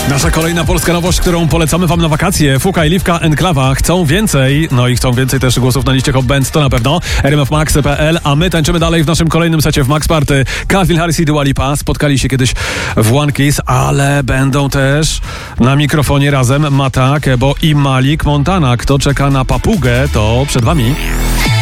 Nasza kolejna polska nowość, którą polecamy wam na wakacje. Fuka i Liwka Enklawa chcą więcej. No i chcą więcej też głosów na liście Hot Bands, to na pewno. RMFMax.pl, a my tańczymy dalej w naszym kolejnym secie w Max Party. Calvin Harris i Dua Lipa spotkali się kiedyś w One Kiss, ale będą też na mikrofonie razem Mata, Kebo i Malik Montana. Kto czeka na papugę, to przed wami.